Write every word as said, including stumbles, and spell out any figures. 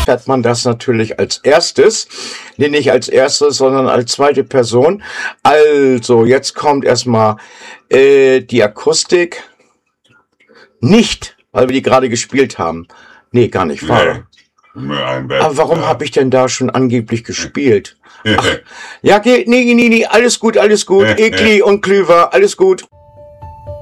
erfährt man das natürlich als erstes. Nee, nicht als erstes, sondern als zweite Person. Also, jetzt kommt erstmal äh, die Akustik. Nicht, weil wir die gerade gespielt haben. Nee, gar nicht wahr. Nee. Ein Bett, Aber warum ja. habe ich denn da schon angeblich gespielt? Ach, ja, geht, nee, nee, nee, alles gut, alles gut. Ekli und Klüver, alles gut.